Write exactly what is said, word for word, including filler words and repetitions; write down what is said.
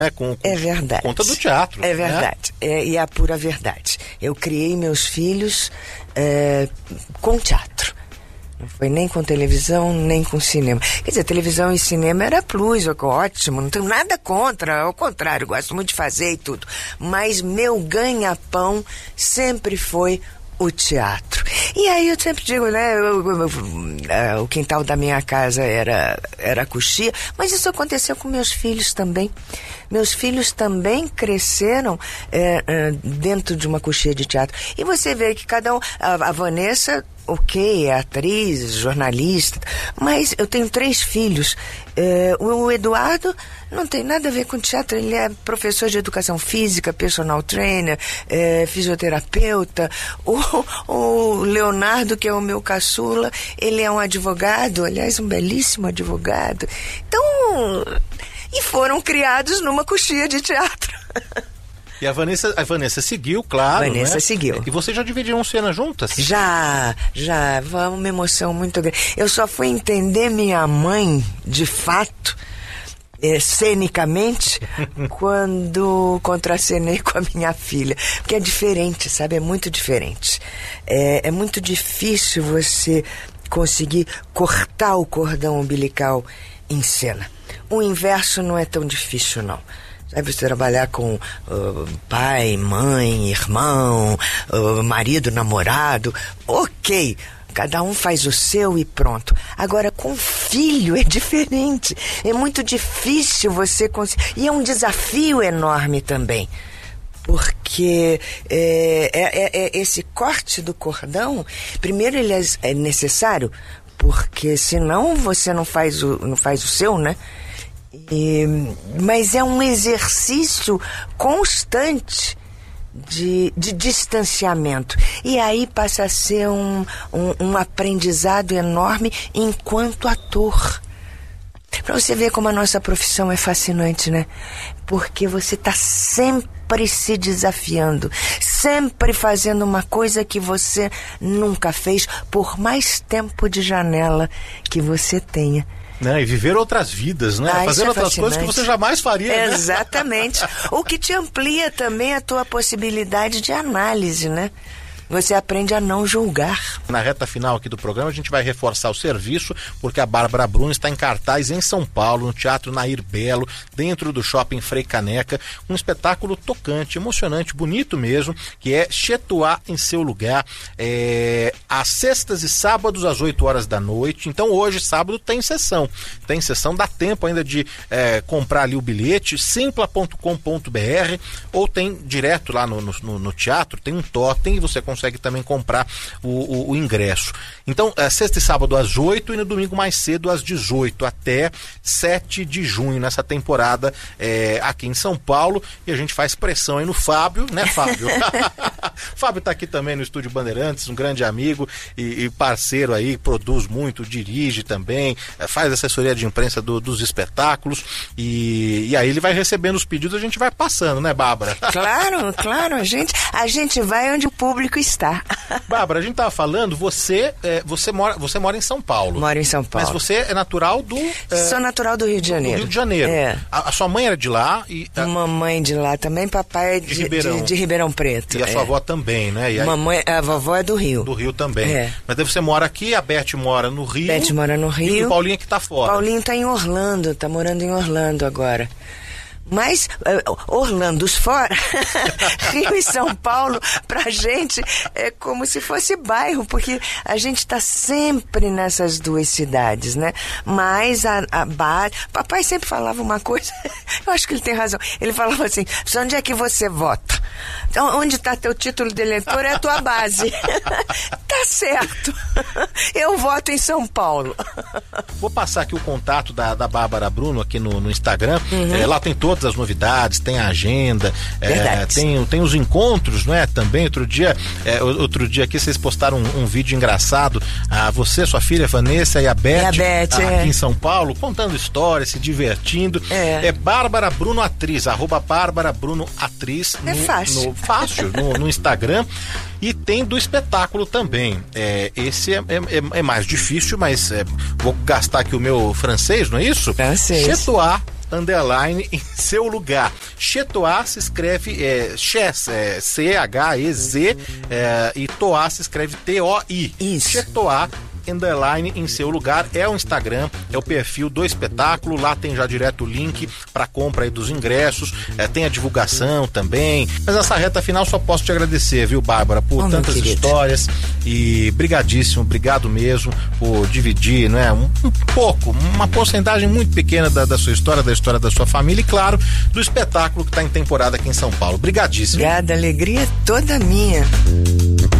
É, com, com, é verdade. Por conta do teatro. É verdade. Né? É, e é a pura verdade. Eu criei meus filhos é, com teatro. Não foi nem com televisão, nem com cinema. Quer dizer, televisão e cinema era plus, ótimo, não tenho nada contra, ao contrário, gosto muito de fazer e tudo. Mas meu ganha-pão sempre foi o teatro. E aí eu sempre digo, né, eu, eu, eu, o quintal da minha casa era, era coxia, mas isso aconteceu com meus filhos também. Meus filhos também cresceram é, é, dentro de uma coxia de teatro. E você vê que cada um... A, a Vanessa, ok, é atriz, jornalista, mas eu tenho três filhos. É, o Eduardo não tem nada a ver com teatro, ele é professor de educação física, personal trainer, é, fisioterapeuta. O, o Leonardo, que é o meu caçula, ele é um advogado, aliás, um belíssimo advogado. Então... E foram criados numa coxia de teatro. E a Vanessa, a Vanessa seguiu, claro. Vanessa né? seguiu. E vocês já dividiram cena juntas? Já, já. Foi uma emoção muito grande. Eu só fui entender minha mãe, de fato, é, cenicamente, quando contracenei com a minha filha. Porque é diferente, sabe? É muito diferente. É, é muito difícil você conseguir cortar o cordão umbilical em cena. O inverso não é tão difícil, não. Sabe, você trabalhar com uh, pai, mãe, irmão, uh, marido, namorado, ok, cada um faz o seu e pronto. Agora, com filho é diferente, é muito difícil você conseguir, e é um desafio enorme também, porque é, é, é esse corte do cordão, primeiro ele é, é necessário, porque senão você não faz o, não faz o seu, né? E, mas é um exercício constante de, de distanciamento. E aí passa a ser um, um, um aprendizado enorme enquanto ator. Para você ver como a nossa profissão é fascinante, né? Porque você está sempre se desafiando, sempre fazendo uma coisa que você nunca fez, por mais tempo de janela que você tenha. Né? E viver outras vidas, né? Ah, fazer é outras fascinante. coisas que você jamais faria. Exatamente. Né? O que te amplia também a tua possibilidade de análise, né? Você aprende a não julgar. Na reta final aqui do programa, a gente vai reforçar o serviço, porque a Bárbara Bruno está em cartaz em São Paulo, no Teatro Nair Belo, dentro do Shopping Frei Caneca, um espetáculo tocante, emocionante, bonito mesmo, que é Chetuá em Seu Lugar, é, às sextas e sábados, às oito horas da noite. Então hoje, sábado, tem sessão. Tem sessão, dá tempo ainda de é, comprar ali o bilhete, simpla ponto com ponto b r, ou tem direto lá no, no, no teatro, tem um totem e você consegue consegue também comprar o, o, o ingresso. Então, é, sexta e sábado às oito e no domingo mais cedo às dezoito, até sete de junho, nessa temporada é, aqui em São Paulo. E a gente faz pressão aí no Fábio, né, Fábio? Fábio está aqui também no Estúdio Bandeirantes, um grande amigo e, e parceiro aí, produz muito, dirige também, é, faz assessoria de imprensa do, dos espetáculos e, e aí ele vai recebendo os pedidos, a gente vai passando, né, Bárbara? Claro, claro, a gente, a gente vai onde o público está. Bárbara, a gente estava falando, você, é, você, mora, você mora em São Paulo. Moro em São Paulo. Mas você é natural do... É, Sou natural do Rio de Janeiro. Do Rio de Janeiro. É. A, a sua mãe era de lá e... A... Mamãe de lá também, papai é de, de, Ribeirão. De, de Ribeirão Preto. E a é. sua avó também, né? E aí... Mamãe, a vovó é do Rio. Do Rio também. É. Mas daí você mora aqui, a Beth mora no Rio. Beth mora no Rio. E o Paulinho que tá fora. Paulinho está em Orlando, tá morando em Orlando agora. Mas uh, Orlando fora, Rio e São Paulo, pra gente é como se fosse bairro, porque a gente está sempre nessas duas cidades, né? Mas a, a base... Papai sempre falava uma coisa, eu acho que ele tem razão. Ele falava assim, onde é que você vota? Então, onde está teu título de eleitor é a tua base. Tá certo. Eu voto em São Paulo. Vou passar aqui o contato da, da Bárbara Bruno aqui no, no Instagram. Uhum. É, lá tem todas as novidades, tem a agenda, é, tem, tem os encontros, não é? Também, outro dia, é, outro dia aqui vocês postaram um, um vídeo engraçado, a você, sua filha Vanessa e a Beth, e a Beth aqui é. em São Paulo, contando histórias, se divertindo. É, é Bárbara Bruno Atriz, arroba Bárbara Bruno Atriz. É no, fácil. No, fácil, no, no Instagram. E tem do espetáculo também. É, esse é, é, é mais difícil, mas é, vou gastar aqui o meu francês, não é isso? Francês. Chetuá underline em seu lugar. Chetoá se escreve é, Ches, é, C H E Z, é, e Toá se escreve T O I. Isso. Chetoá underline em seu lugar, é o Instagram, é o perfil do espetáculo. Lá tem já direto o link para compra aí dos ingressos, é, tem a divulgação também. Mas nessa reta final só posso te agradecer, viu, Bárbara, por oh, tantas histórias, e brigadíssimo, obrigado mesmo por dividir, né, um, um pouco, uma porcentagem muito pequena da, da sua história, da história da sua família e, claro, do espetáculo que está em temporada aqui em São Paulo. Brigadíssimo. Obrigada, alegria toda minha.